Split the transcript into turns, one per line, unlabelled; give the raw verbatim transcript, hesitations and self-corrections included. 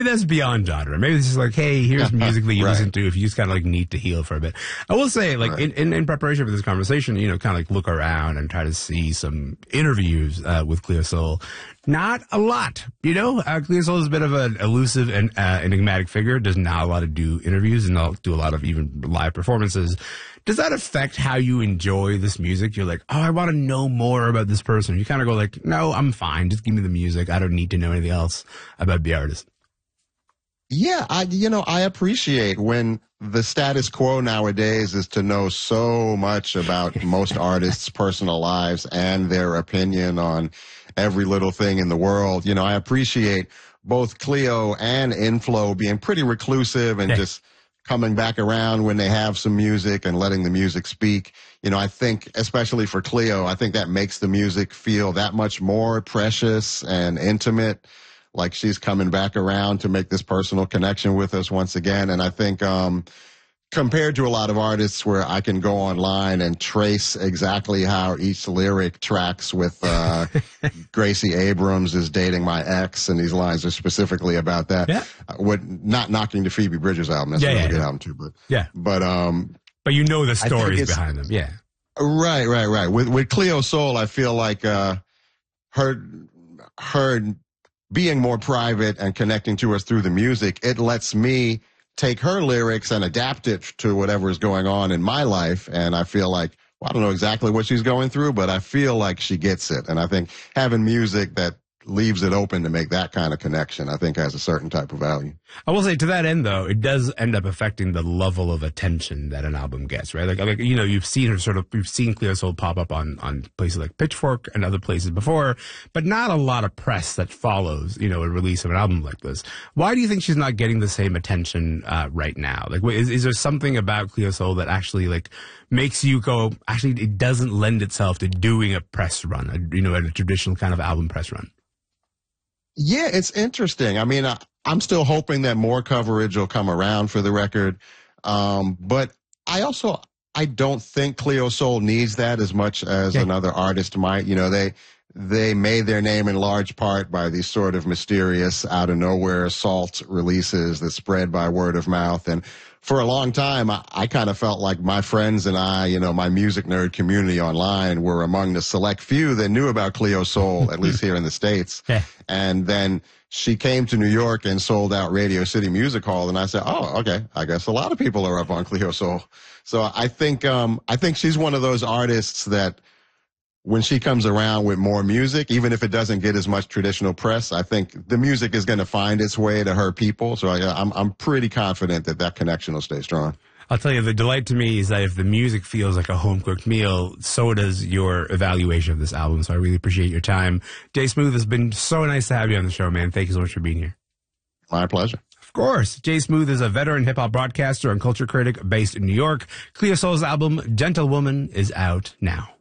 that's beyond genre. Maybe it's just like, hey, here's music that you
Right.
listen to if you just kind of like need to heal for a bit. I will say, like,
Right.
in, in, in preparation for this conversation, you know, kind of like look around and try to see some interviews uh, with Cleo Sol. Not a lot, you know. Uh, Cleo Sol is a bit of an elusive and uh, enigmatic figure. Does not a lot of do interviews and not do a lot of even live performances. Does that affect how you enjoy this music? You're like, oh, I want to know more about this person. You kind of go like, no, I'm fine. Just give me the music. I don't need to know anything else about the artist.
Yeah, I you know, I appreciate when the status quo nowadays is to know so much about most artists' personal lives and their opinion on every little thing in the world. You know, I appreciate both Cleo and Inflo being pretty reclusive and
Yeah.
just coming back around when they have some music and letting the music speak. You know, I think, especially for Cleo, I think that makes the music feel that much more precious and intimate. Like she's coming back around to make this personal connection with us once again. And I think, um, compared to a lot of artists where I can go online and trace exactly how each lyric tracks with, uh, Gracie Abrams is dating my ex, and these lines are specifically about that.
Yeah.
Uh, what, not knocking the Phoebe Bridgers album. That's
Yeah,
a really
yeah,
good
yeah.
album too, but,
Yeah.
but, um,
But you know the
think
stories
it's-
behind them. Yeah.
Right, right, right. With with Cleo Sol, I feel like uh, her her being more private and connecting to us through the music, it lets me take her lyrics and adapt it to whatever is going on in my life. And I feel like, well, I don't know exactly what she's going through, but I feel like she gets it. And I think having music that leaves it open to make that kind of connection, I think has a certain type of value.
I will say to that end, though, it does end up affecting the level of attention that an album gets, right? Like, like you know, you've seen her sort of, you've seen Cleo Sol pop up on, on places like Pitchfork and other places before, but not a lot of press that follows, you know, a release of an album like this. Why do you think she's not getting the same attention uh, right now? Like, is, is there something about Cleo Sol that actually, like, makes you go, actually, it doesn't lend itself to doing a press run, a, you know, a traditional kind of album press run?
Yeah, it's interesting. I mean, I, I'm still hoping that more coverage will come around for the record. Um, but I also, I don't think Cleo Sol needs that as much as
Yeah.
another artist might. You know, they, they made their name in large part by these sort of mysterious, out of nowhere assault releases that spread by word of mouth. And for a long time, I, I kind of felt like my friends and I, you know, my music nerd community online were among the select few that knew about Cleo Sol, at least here in the States.
Yeah.
And then she came to New York and sold out Radio City Music Hall. And I said, oh, okay, I guess a lot of people are up on Cleo Sol. So I think, um, I think she's one of those artists that when she comes around with more music, even if it doesn't get as much traditional press, I think the music is going to find its way to her people. So I, I'm, I'm pretty confident that that connection will stay strong.
I'll tell you, the delight to me is that if the music feels like a home-cooked meal, so does your evaluation of this album. So I really appreciate your time. Jay Smooth, it's been so nice to have you on the show, man. Thank you so much for being here.
My pleasure.
Of course. Jay Smooth is a veteran hip-hop broadcaster and culture critic based in New York. Cleo Sol's album, Gentlewoman, is out now.